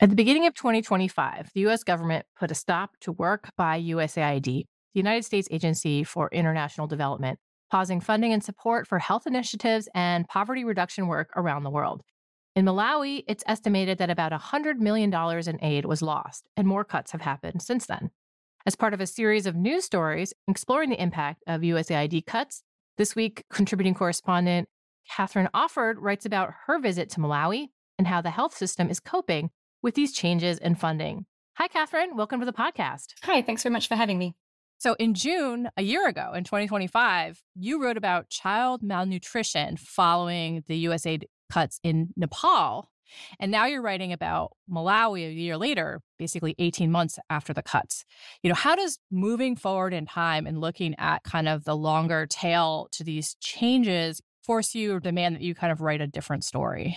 At the beginning of 2025, the U.S. government put a stop to work by USAID, the United States Agency for International Development, pausing funding and support for health initiatives and poverty reduction work around the world. In Malawi, it's estimated that about $100 million in aid was lost, and more cuts have happened since then. As part of a series of news stories exploring the impact of USAID cuts, this week, contributing correspondent Catherine Offord writes about her visit to Malawi and how the health system is coping with these changes in funding. Hi, Catherine. Welcome to the podcast. Hi, thanks very much for having me. So in June, a year ago, in 2025, you wrote about child malnutrition following the USAID cuts in Nepal. And now you're writing about Malawi a year later, basically 18 months after the cuts. How does moving forward in time and looking at kind of the longer tail to these changes force you or demand that you kind of write a different story?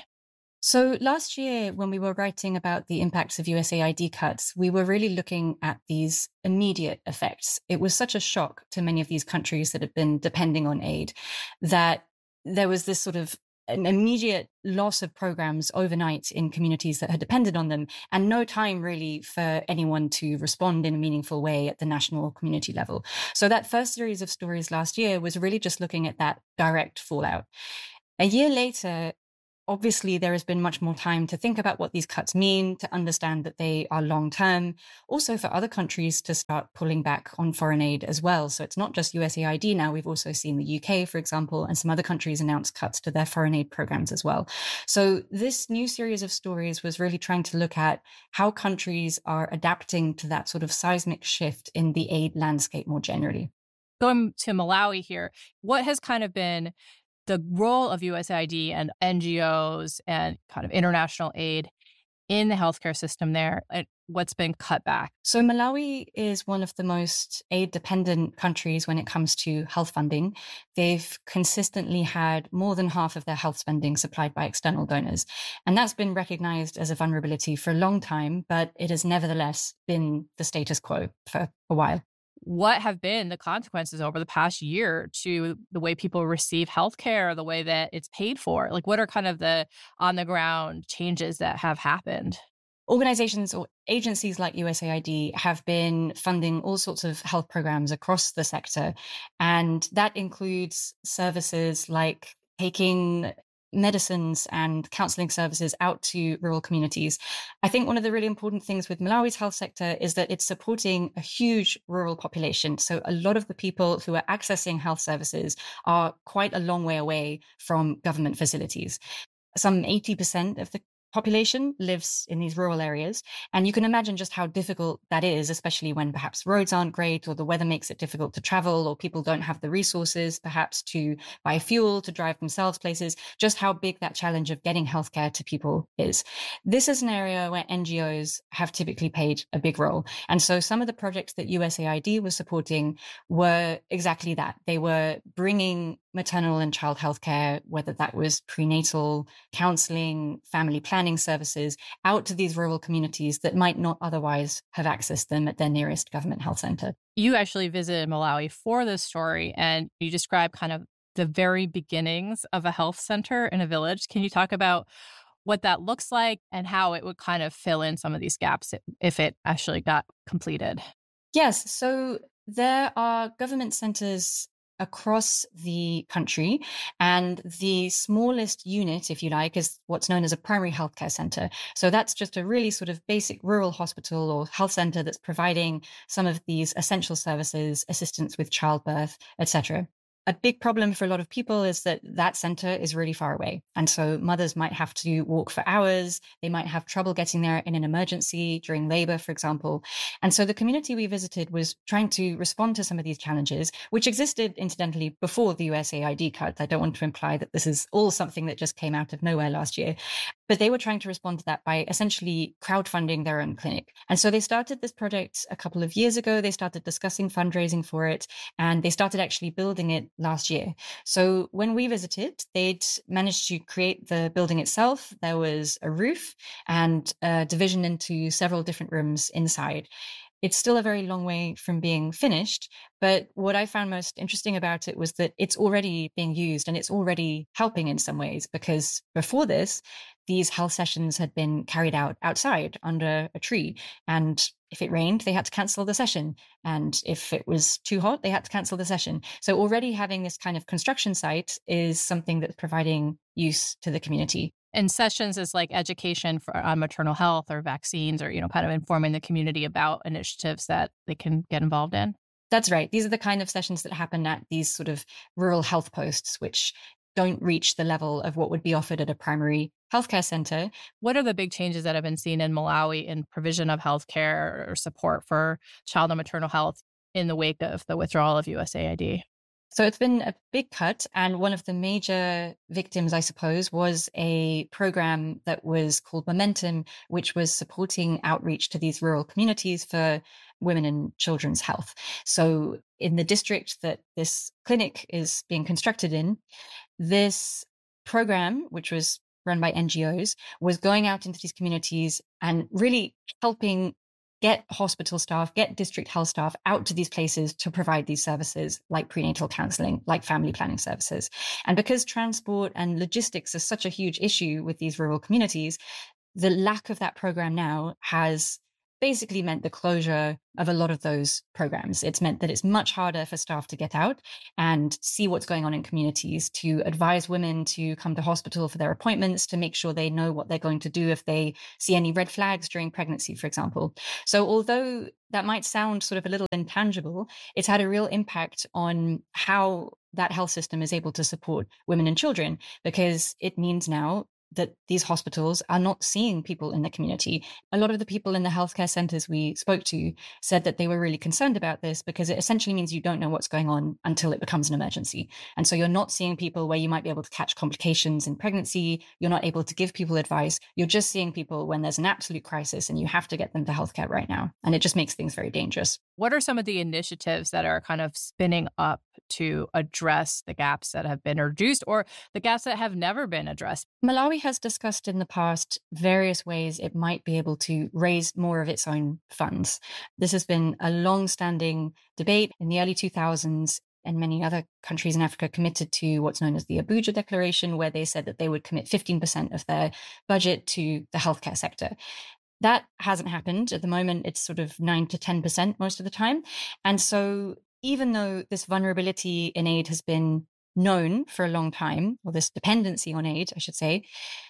So last year, when we were writing about the impacts of USAID cuts, we were really looking at these immediate effects. It was such a shock to many of these countries that had been depending on aid that there was this sort of an immediate loss of programs overnight in communities that had depended on them, and no time really for anyone to respond in a meaningful way at the national community level. So that first series of stories last year was really just looking at that direct fallout. A year later, obviously, there has been much more time to think about what these cuts mean, to understand that they are long-term, also for other countries to start pulling back on foreign aid as well. So it's not just USAID now. We've also seen the UK, for example, and some other countries announce cuts to their foreign aid programs as well. So this new series of stories was really trying to look at how countries are adapting to that sort of seismic shift in the aid landscape more generally. Going to Malawi here, what has kind of been the role of USAID and NGOs and kind of international aid in the healthcare system there, and what's been cut back? So Malawi is one of the most aid-dependent countries when it comes to health funding. They've consistently had more than half of their health spending supplied by external donors. And that's been recognized as a vulnerability for a long time, but it has nevertheless been the status quo for a while. What have been the consequences over the past year to the way people receive healthcare, the way that it's paid for? Like, what are kind of the on-the-ground changes that have happened? Organizations or agencies like USAID have been funding all sorts of health programs across the sector. And that includes services like taking medicines and counseling services out to rural communities. I think one of the really important things with Malawi's health sector is that it's supporting a huge rural population. So a lot of the people who are accessing health services are quite a long way away from government facilities. Some 80% of the population lives in these rural areas. And you can imagine just how difficult that is, especially when perhaps roads aren't great or the weather makes it difficult to travel or people don't have the resources perhaps to buy fuel to drive themselves places, just how big that challenge of getting healthcare to people is. This is an area where NGOs have typically played a big role. And so some of the projects that USAID was supporting were exactly that. They were bringing maternal and child healthcare, whether that was prenatal counseling, family planning services, out to these rural communities that might not otherwise have accessed them at their nearest government health center. You actually visited Malawi for this story, and you describe kind of the very beginnings of a health center in a village. Can you talk about what that looks like and how it would kind of fill in some of these gaps if it actually got completed? Yes. So there are government centers across the country. And the smallest unit, if you like, is what's known as a primary healthcare center. So that's just a really sort of basic rural hospital or health center that's providing some of these essential services, assistance with childbirth, etc. A big problem for a lot of people is that that center is really far away. And so mothers might have to walk for hours. They might have trouble getting there in an emergency during labor, for example. And so the community we visited was trying to respond to some of these challenges, which existed, incidentally, before the USAID cut. I don't want to imply that this is all something that just came out of nowhere last year. But they were trying to respond to that by essentially crowdfunding their own clinic. And so they started this project a couple of years ago. They started discussing fundraising for it, and they started actually building it last year. So when we visited, they'd managed to create the building itself. There was a roof and a division into several different rooms inside. It's still a very long way from being finished. But what I found most interesting about it was that it's already being used and it's already helping in some ways, because before this, these health sessions had been carried out outside under a tree. And if it rained, they had to cancel the session. And if it was too hot, they had to cancel the session. So already having this kind of construction site is something that's providing use to the community. And sessions is like education on maternal health or vaccines, or, kind of informing the community about initiatives that they can get involved in. That's right. These are the kind of sessions that happen at these sort of rural health posts, which don't reach the level of what would be offered at a primary healthcare center. What are the big changes that have been seen in Malawi in provision of healthcare or support for child and maternal health in the wake of the withdrawal of USAID? So it's been a big cut. And one of the major victims, I suppose, was a program that was called Momentum, which was supporting outreach to these rural communities for women and children's health. So in the district that this clinic is being constructed in, this program, which was run by NGOs, was going out into these communities and really helping get hospital staff, get district health staff out to these places to provide these services like prenatal counseling, like family planning services. And because transport and logistics are such a huge issue with these rural communities, the lack of that program now has basically meant the closure of a lot of those programs. It's meant that it's much harder for staff to get out and see what's going on in communities, to advise women to come to hospital for their appointments, to make sure they know what they're going to do if they see any red flags during pregnancy, for example. So although that might sound sort of a little intangible, it's had a real impact on how that health system is able to support women and children, because it means now that these hospitals are not seeing people in the community. A lot of the people in the healthcare centers we spoke to said that they were really concerned about this, because it essentially means you don't know what's going on until it becomes an emergency. And so you're not seeing people where you might be able to catch complications in pregnancy. You're not able to give people advice. You're just seeing people when there's an absolute crisis and you have to get them to healthcare right now. And it just makes things very dangerous. What are some of the initiatives that are kind of spinning up to address the gaps that have been reduced or the gaps that have never been addressed? Malawi has discussed in the past various ways it might be able to raise more of its own funds. This has been a long-standing debate in the early 2000s. And many other countries in Africa committed to what's known as the Abuja Declaration, where they said that they would commit 15% of their budget to the healthcare sector. That hasn't happened. At the moment, it's sort of 9 to 10% most of the time. And so even though this vulnerability in aid has been known for a long time, or this dependency on aid, I should say,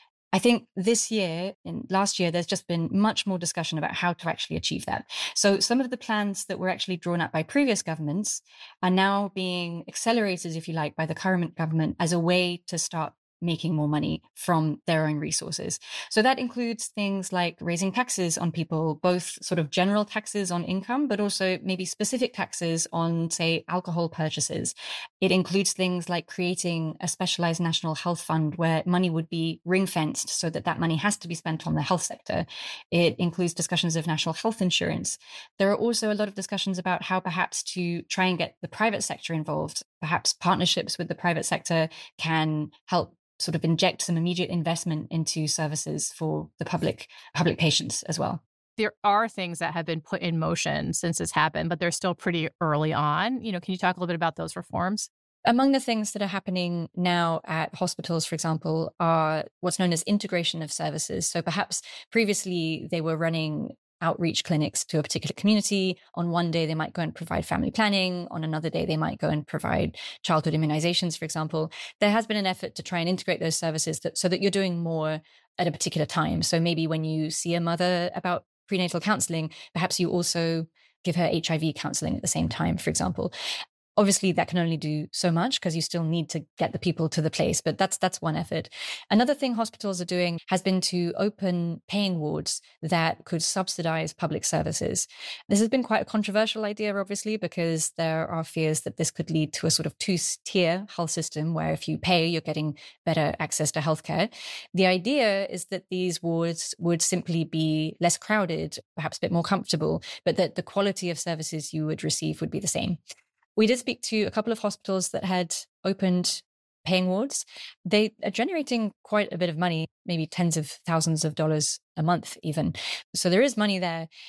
I think this year and last year, there's just been much more discussion about how to actually achieve that. So some of the plans that were actually drawn up by previous governments are now being accelerated, if you like, by the current government as a way to start making more money from their own resources. So that includes things like raising taxes on people, both sort of general taxes on income, but also maybe specific taxes on, say, alcohol purchases. It includes things like creating a specialized national health fund where money would be ring-fenced so that that money has to be spent on the health sector. It includes discussions of national health insurance. There are also a lot of discussions about how perhaps to try and get the private sector involved. Perhaps partnerships with the private sector can help sort of inject some immediate investment into services for the public patients as well. There are things that have been put in motion since this happened, but they're still pretty early on. Can you talk a little bit about those reforms? Among the things that are happening now at hospitals, for example, are what's known as integration of services. So perhaps previously they were running outreach clinics to a particular community. On one day, they might go and provide family planning. On another day, they might go and provide childhood immunizations, for example. There has been an effort to try and integrate those services so that you're doing more at a particular time. So maybe when you see a mother about prenatal counseling, perhaps you also give her HIV counseling at the same time, for example. Obviously, that can only do so much because you still need to get the people to the place, but that's one effort. Another thing hospitals are doing has been to open paying wards that could subsidize public services. This has been quite a controversial idea, obviously, because there are fears that this could lead to a sort of two-tier health system where if you pay, you're getting better access to healthcare. The idea is that these wards would simply be less crowded, perhaps a bit more comfortable, but that the quality of services you would receive would be the same. We did speak to a couple of hospitals that had opened paying wards. They are generating quite a bit of money, maybe tens of thousands of dollars a month even. So there is money there.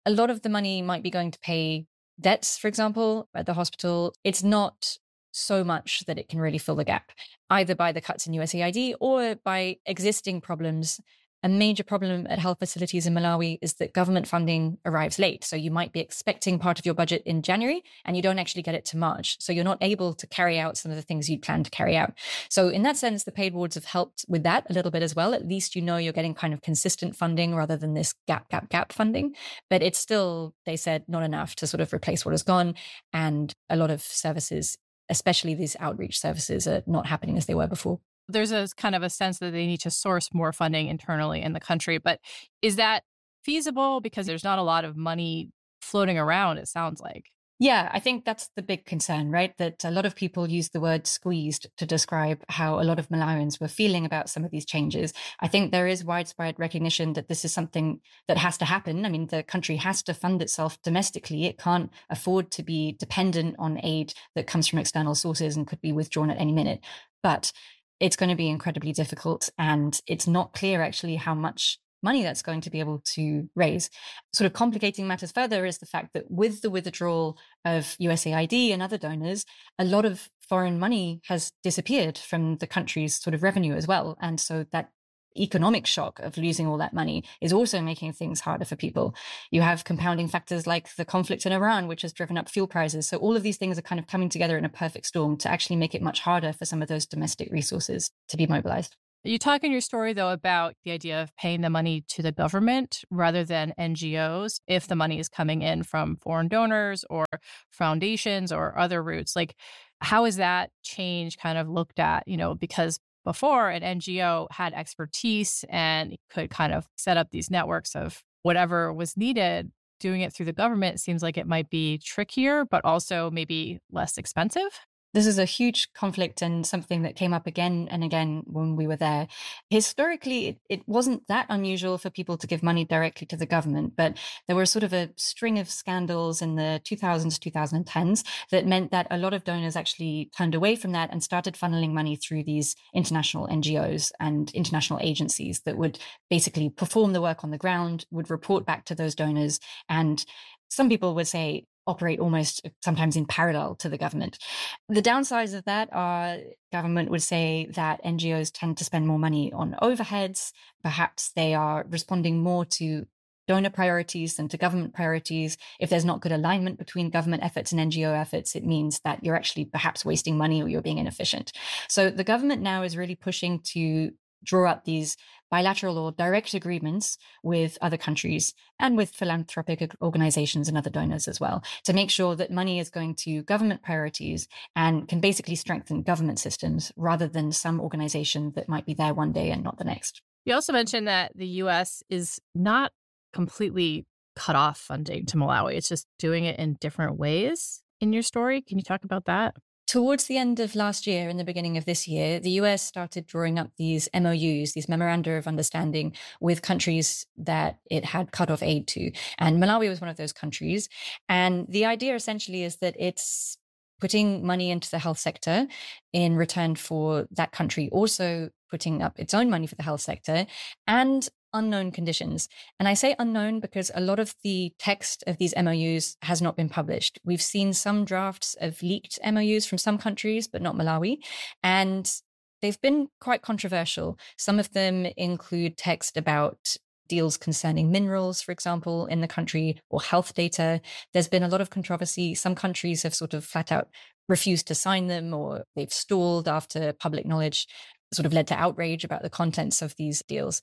a lot of the money might be going to pay debts, for example, at the hospital. It's not so much that it can really fill the gap, either by the cuts in USAID or by existing problems. A major problem at health facilities in Malawi is that government funding arrives late. So you might be expecting part of your budget in January and you don't actually get it to March. So you're not able to carry out some of the things you'd planned to carry out. So in that sense, the paid wards have helped with that a little bit as well. At least you know you're getting kind of consistent funding rather than this gap funding. But it's still, they said, not enough to sort of replace what has gone. And a lot of services, especially these outreach services, are not happening as they were before. There's a kind of a sense that they need to source more funding internally in the country. But is that feasible? Because there's not a lot of money floating around, it sounds like. Yeah, I think that's the big concern, right? That a lot of people use the word squeezed to describe how a lot of Malawians were feeling about some of these changes. I think there is widespread recognition that this is something that has to happen. I mean, the country has to fund itself domestically. It can't afford to be dependent on aid that comes from external sources and could be withdrawn at any minute. But it's going to be incredibly difficult. And it's not clear actually how much money that's going to be able to raise. Sort of complicating matters further is the fact that with the withdrawal of USAID and other donors, a lot of foreign money has disappeared from the country's sort of revenue as well. And so that economic shock of losing all that money is also making things harder for people. You have compounding factors like the conflict in Iran, which has driven up fuel prices. So all of these things are kind of coming together in a perfect storm to actually make it much harder for some of those domestic resources to be mobilized. You talk in your story, though, about the idea of paying the money to the government rather than NGOs if the money is coming in from foreign donors or foundations or other routes. Like, how is that change kind of looked at? Because before, an NGO had expertise and could kind of set up these networks of whatever was needed. Doing it through the government seems like it might be trickier, but also maybe less expensive. This is a huge conflict and something that came up again and again when we were there. Historically, it wasn't that unusual for people to give money directly to the government, but there were sort of a string of scandals in the 2000s, 2010s that meant that a lot of donors actually turned away from that and started funneling money through these international NGOs and international agencies that would basically perform the work on the ground, would report back to those donors. And some people would say operate almost sometimes in parallel to the government. The downsides of that are government would say that NGOs tend to spend more money on overheads. Perhaps they are responding more to donor priorities than to government priorities. If there's not good alignment between government efforts and NGO efforts, it means that you're actually perhaps wasting money or you're being inefficient. So the government now is really pushing to draw up these bilateral or direct agreements with other countries and with philanthropic organizations and other donors as well, to make sure that money is going to government priorities and can basically strengthen government systems rather than some organization that might be there one day and not the next. You also mentioned that the U.S. is not completely cut off funding to Malawi. It's just doing it in different ways in your story. Can you talk about that? Towards the end of last year and the beginning of this year, the US started drawing up these MOUs, these memoranda of understanding with countries that it had cut off aid to. And Malawi was one of those countries. And the idea essentially is that it's putting money into the health sector in return for that country also putting up its own money for the health sector and unknown conditions. And I say unknown because a lot of the text of these MOUs has not been published. We've seen some drafts of leaked MOUs from some countries, but not Malawi. And they've been quite controversial. Some of them include text about deals concerning minerals, for example, in the country, or health data. There's been a lot of controversy. Some countries have sort of flat out refused to sign them, or they've stalled after public knowledge sort of led to outrage about the contents of these deals.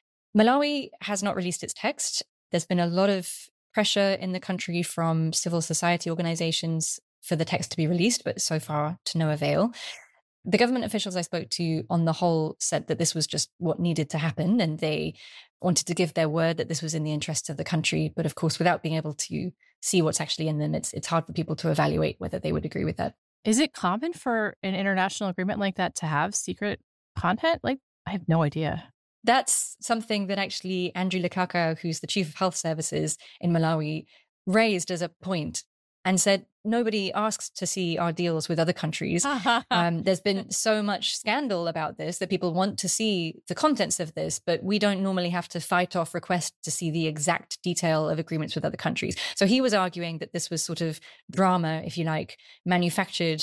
Malawi has not released its text. There's been a lot of pressure in the country from civil society organizations for the text to be released, but so far to no avail. The government officials I spoke to on the whole said that this was just what needed to happen, and they wanted to give their word that this was in the interests of the country. But of course, without being able to see what's actually in them, it's hard for people to evaluate whether they would agree with that. Is it common for an international agreement like that to have secret content? Like, I have no idea. That's something that actually Andrew Lekaka, who's the chief of health services in Malawi, raised as a point and said, nobody asks to see our deals with other countries. There's been so much scandal about this that people want to see the contents of this, but we don't normally have to fight off requests to see the exact detail of agreements with other countries. So he was arguing that this was sort of drama, if you like, manufactured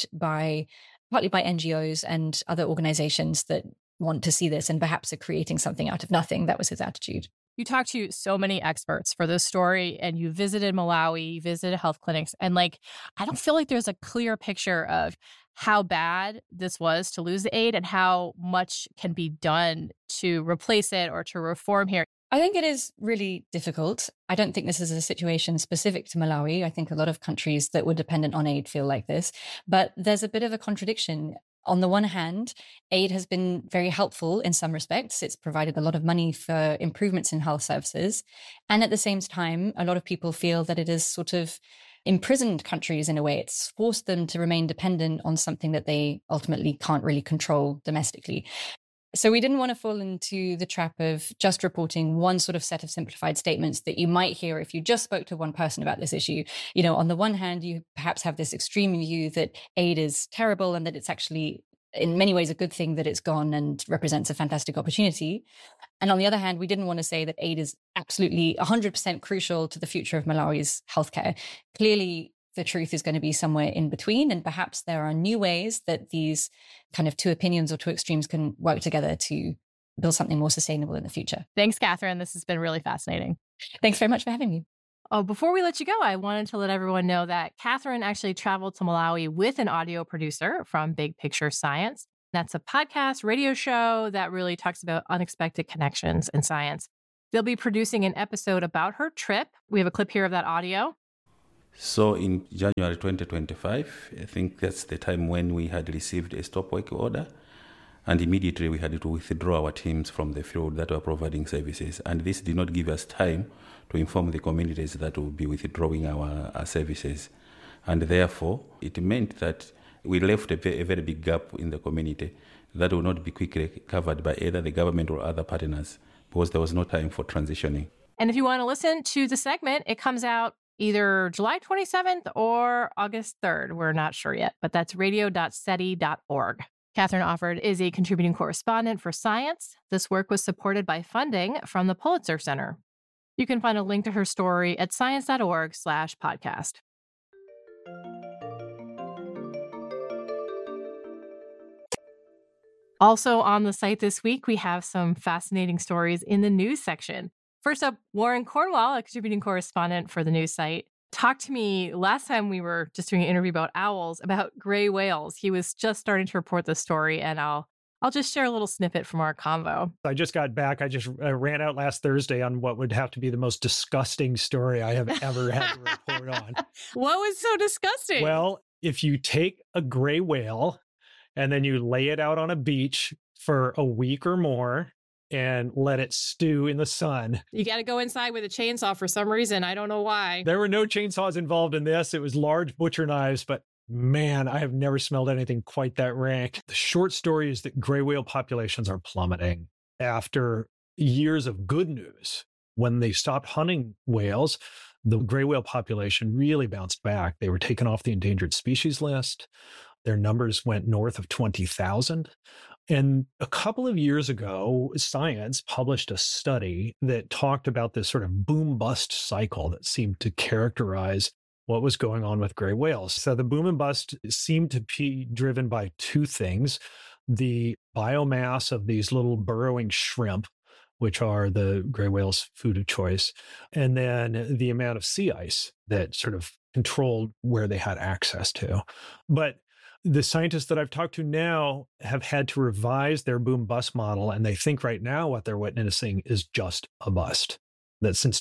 partly by NGOs and other organizations that want to see this and perhaps are creating something out of nothing. That was his attitude. You talked to so many experts for this story, and you visited Malawi, you visited health clinics, and I don't feel like there's a clear picture of how bad this was to lose the aid and how much can be done to replace it or to reform here. I think it is really difficult. I don't think this is a situation specific to Malawi. I think a lot of countries that were dependent on aid feel like this, but there's a bit of a contradiction. On the one hand, aid has been very helpful in some respects. It's provided a lot of money for improvements in health services. And at the same time, a lot of people feel that it has sort of imprisoned countries in a way. It's forced them to remain dependent on something that they ultimately can't really control domestically. So we didn't want to fall into the trap of just reporting one sort of set of simplified statements that you might hear if you just spoke to one person about this issue. On the one hand, you perhaps have this extreme view that aid is terrible and that it's actually in many ways a good thing that it's gone and represents a fantastic opportunity. And on the other hand, we didn't want to say that aid is absolutely 100% crucial to the future of Malawi's healthcare. Clearly, the truth is going to be somewhere in between. And perhaps there are new ways that these kind of two opinions or two extremes can work together to build something more sustainable in the future. Thanks, Catherine. This has been really fascinating. Thanks very much for having me. Oh, before we let you go, I wanted to let everyone know that Catherine actually traveled to Malawi with an audio producer from Big Picture Science. That's a podcast radio show that really talks about unexpected connections in science. They'll be producing an episode about her trip. We have a clip here of that audio. So in January 2025, I think that's the time when we had received a stop work order, and immediately we had to withdraw our teams from the field that were providing services. And this did not give us time to inform the communities that we'll be withdrawing our services. And therefore, it meant that we left a very big gap in the community that will not be quickly covered by either the government or other partners because there was no time for transitioning. And if you want to listen to the segment, it comes out either July 27th or August 3rd. We're not sure yet, but that's radio.seti.org. Catherine Offord is a contributing correspondent for Science. This work was supported by funding from the Pulitzer Center. You can find a link to her story at science.org/podcast. Also on the site this week, we have some fascinating stories in the news section. First up, Warren Cornwall, a contributing correspondent for the news site, talked to me last time we were just doing an interview about owls, about gray whales. He was just starting to report the story, and I'll just share a little snippet from our convo. I just got back. I ran out last Thursday on what would have to be the most disgusting story I have ever had to report on. What was so disgusting? Well, if you take a gray whale and then you lay it out on a beach for a week or more and let it stew in the sun. You got to go inside with a chainsaw for some reason. I don't know why. There were no chainsaws involved in this. It was large butcher knives, but man, I have never smelled anything quite that rank. The short story is that gray whale populations are plummeting after years of good news. When they stopped hunting whales, the gray whale population really bounced back. They were taken off the endangered species list. Their numbers went north of 20,000. And a couple of years ago, Science published a study that talked about this sort of boom-bust cycle that seemed to characterize what was going on with gray whales. So the boom and bust seemed to be driven by two things: the biomass of these little burrowing shrimp, which are the gray whale's food of choice, and then the amount of sea ice that sort of controlled where they had access to. But the scientists that I've talked to now have had to revise their boom-bust model, and they think right now what they're witnessing is just a bust. That since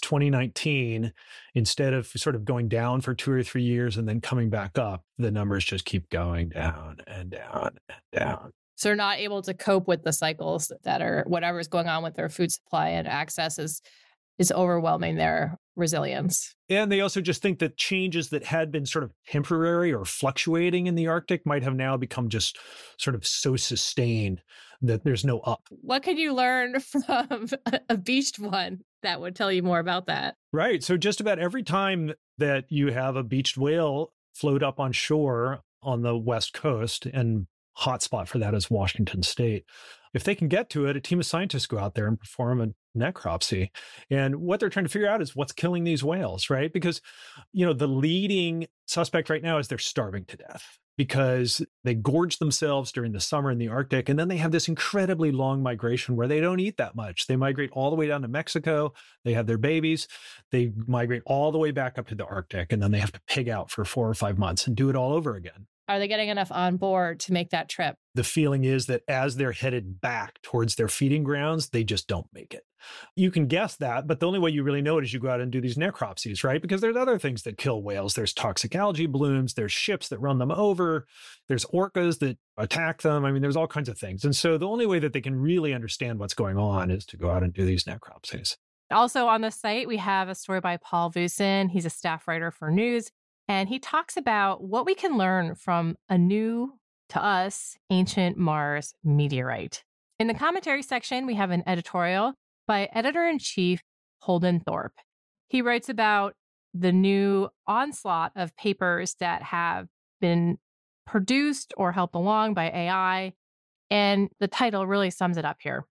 2019, instead of sort of going down for 2 or 3 years and then coming back up, the numbers just keep going down and down and down. So they're not able to cope with the cycles that are whatever's going on with their food supply, and access is overwhelming their resilience. And they also just think that changes that had been sort of temporary or fluctuating in the Arctic might have now become just sort of so sustained that there's no up. What can you learn from a beached one that would tell you more about that? Right. So just about every time that you have a beached whale float up on shore on the West Coast, and hotspot for that is Washington State. If they can get to it, a team of scientists go out there and perform a necropsy. And what they're trying to figure out is what's killing these whales, right? Because, the leading suspect right now is they're starving to death because they gorge themselves during the summer in the Arctic. And then they have this incredibly long migration where they don't eat that much. They migrate all the way down to Mexico. They have their babies. They migrate all the way back up to the Arctic. And then they have to pig out for 4 or 5 months and do it all over again. Are they getting enough on board to make that trip? The feeling is that as they're headed back towards their feeding grounds, they just don't make it. You can guess that, but the only way you really know it is you go out and do these necropsies, right? Because there's other things that kill whales. There's toxic algae blooms, there's ships that run them over, there's orcas that attack them. I mean, there's all kinds of things. And so the only way that they can really understand what's going on is to go out and do these necropsies. Also on the site, we have a story by Paul Vucin. He's a staff writer for News. And he talks about what we can learn from a new, to us, ancient Mars meteorite. In the commentary section, we have an editorial by editor-in-chief Holden Thorpe. He writes about the new onslaught of papers that have been produced or helped along by AI. And the title really sums it up here.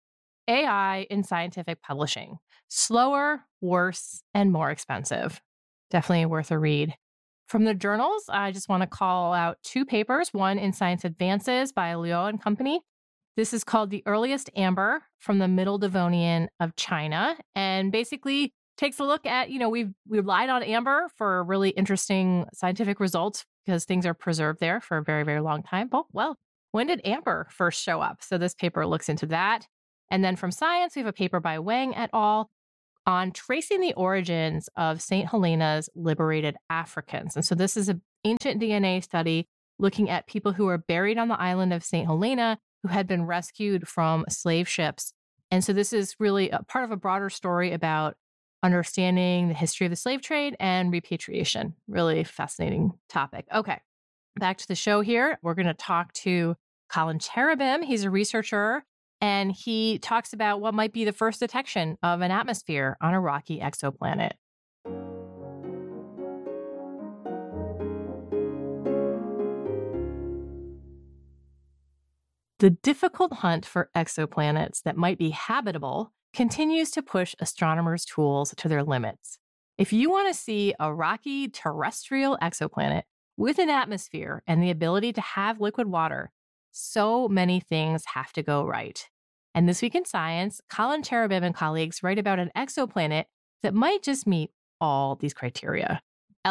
AI in scientific publishing. Slower, worse, and more expensive. Definitely worth a read. From the journals, I just want to call out 2 papers, one in Science Advances by Liu and Company. This is called The Earliest Amber from the Middle Devonian of China, and basically takes a look at, we've relied on amber for really interesting scientific results because things are preserved there for a very, very long time. But, well, when did amber first show up? So this paper looks into that. And then from Science, we have a paper by Wang et al. On tracing the origins of St. Helena's liberated Africans. And so this is an ancient DNA study looking at people who were buried on the island of St. Helena who had been rescued from slave ships. And so this is really a part of a broader story about understanding the history of the slave trade and repatriation. Really fascinating topic. Okay, back to the show here. We're going to talk to Colin Cherubim. He's a researcher. And he talks about what might be the first detection of an atmosphere on a rocky exoplanet. The difficult hunt for exoplanets that might be habitable continues to push astronomers' tools to their limits. If you want to see a rocky terrestrial exoplanet with an atmosphere and the ability to have liquid water, so many things have to go right. And this week in science, Colin Cherubim and colleagues write about an exoplanet that might just meet all these criteria.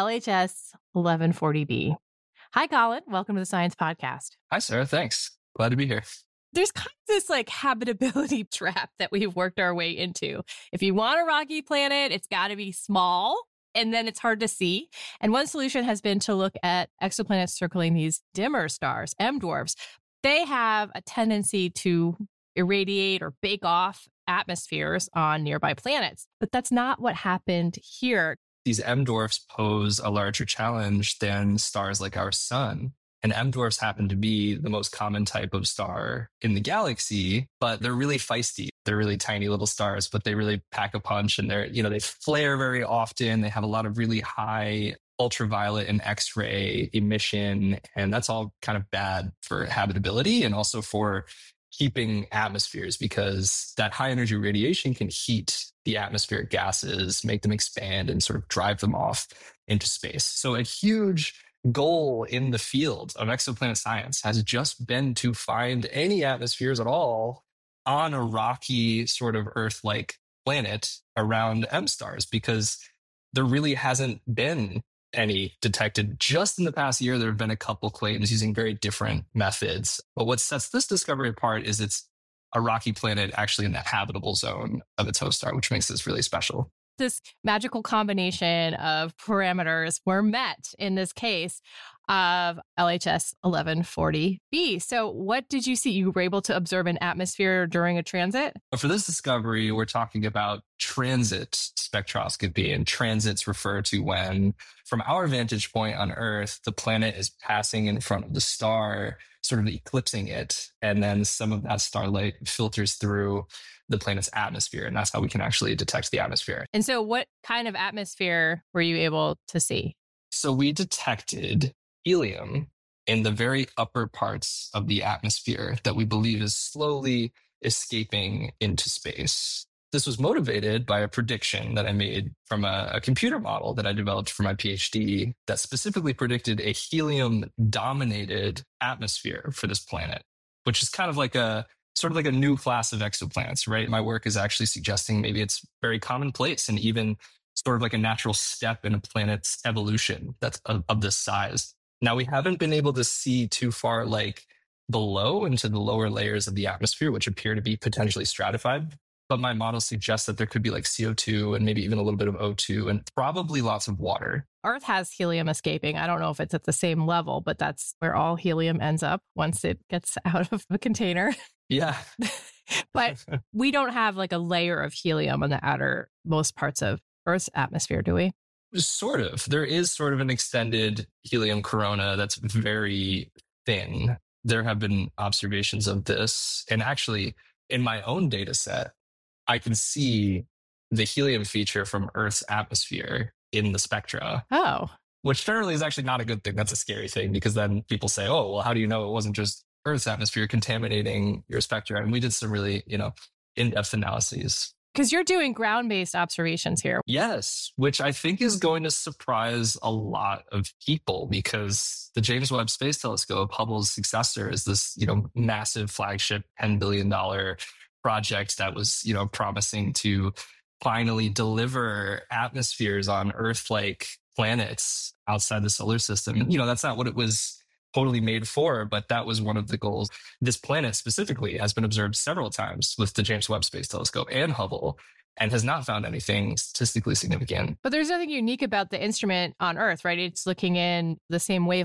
LHS 1140b. Hi, Colin. Welcome to the Science Podcast. Hi, Sarah. Thanks. Glad to be here. There's kind of this habitability trap that we've worked our way into. If you want a rocky planet, it's got to be small, and then it's hard to see. And one solution has been to look at exoplanets circling these dimmer stars, M dwarfs. They have a tendency to irradiate or bake off atmospheres on nearby planets. But that's not what happened here. These M dwarfs pose a larger challenge than stars like our sun. And M dwarfs happen to be the most common type of star in the galaxy, but they're really feisty. They're really tiny little stars, but they really pack a punch, and they flare very often. They have a lot of really high ultraviolet and X-ray emission, and that's all kind of bad for habitability and also for keeping atmospheres, because that high energy radiation can heat the atmospheric gases, make them expand, and sort of drive them off into space. So a huge goal in the field of exoplanet science has just been to find any atmospheres at all on a rocky sort of Earth-like planet around M stars, because there really hasn't been any detected. Just in the past year, there have been a couple claims using very different methods. But what sets this discovery apart is it's a rocky planet actually in the habitable zone of its host star, which makes this really special. This magical combination of parameters were met in this case of LHS 1140b. So what did you see? You were able to observe an atmosphere during a transit? For this discovery, we're talking about transit spectroscopy, and transits refer to when, from our vantage point on Earth, the planet is passing in front of the star, sort of eclipsing it, and then some of that starlight filters through the planet's atmosphere, and that's how we can actually detect the atmosphere. And so what kind of atmosphere were you able to see? So we detected helium in the very upper parts of the atmosphere that we believe is slowly escaping into space. This was motivated by a prediction that I made from a computer model that I developed for my PhD that specifically predicted a helium-dominated atmosphere for this planet, which is kind of like a sort of like a new class of exoplanets, right? My work is actually suggesting maybe it's very commonplace and even sort of like a natural step in a planet's evolution that's of this size. Now, we haven't been able to see too far like below into the lower layers of the atmosphere, which appear to be potentially stratified. But my model suggests that there could be like CO2 and maybe even a little bit of O2 and probably lots of water. Earth has helium escaping. I don't know if it's at the same level, but that's where all helium ends up once it gets out of the container. Yeah. But we don't have like a layer of helium on the outermost parts of Earth's atmosphere, do we? Sort of. There is sort of an extended helium corona that's very thin. There have been observations of this. And actually, in my own data set, I can see the helium feature from Earth's atmosphere in the spectra. Oh. Which generally is actually not a good thing. That's a scary thing because then people say, oh, well, how do you know it wasn't just Earth's atmosphere contaminating your spectra? And we did some really, in-depth analyses. Because you're doing ground-based observations here. Yes, which I think is going to surprise a lot of people because the James Webb Space Telescope, Hubble's successor, is this, massive flagship $10 billion project that was, promising to finally deliver atmospheres on Earth-like planets outside the solar system. And, that's not what it was totally made for, but that was one of the goals. This planet specifically has been observed several times with the James Webb Space Telescope and Hubble and has not found anything statistically significant. But there's nothing unique about the instrument on Earth, right? It's looking in the same wavelength